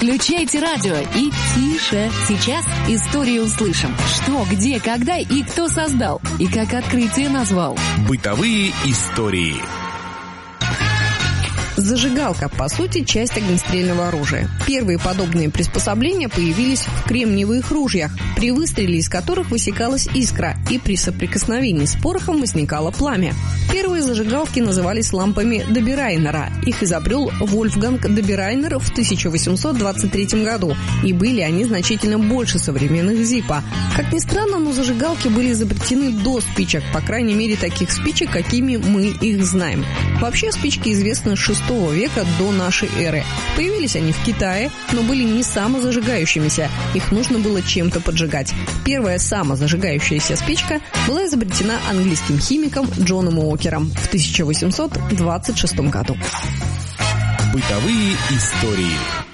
Включайте радио и тише. Сейчас историю услышим. Что, где, когда и кто создал, и как открытие назвал. Бытовые истории. Зажигалка, по сути, часть огнестрельного оружия. Первые подобные приспособления появились в кремниевых ружьях, при выстреле из которых высекалась искра, и при соприкосновении с порохом возникало пламя. Первые зажигалки назывались лампами Доберайнера. Их изобрел Вольфганг Доберайнер в 1823 году, и были они значительно больше современных Зиппо. Как ни странно, но зажигалки были изобретены до спичек, по крайней мере таких спичек, какими мы их знаем. Вообще спички известны с VI века до нашей эры. Появились они в Китае, но были не самозажигающимися. Их нужно было чем-то поджигать. Первая самозажигающаяся спичка была изобретена английским химиком Джоном Уокером в 1826 году. Бытовые истории.